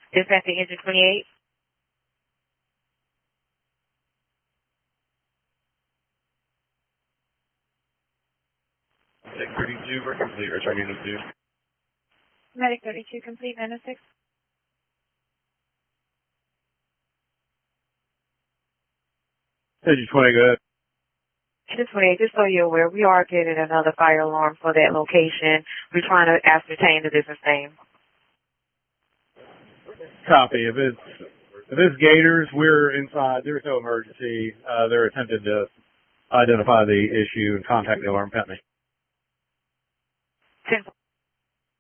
Dispatching engine 28. Medic 32, we're complete, returning to 2. Medic 32, complete, 906. Engine 20, go ahead. Engine 28, just so you're aware, we are getting another fire alarm for that location. We're trying to ascertain the business name. Copy. If it's Gators, we're inside. There's no emergency. They're attempting to identify the issue and contact the alarm company. 10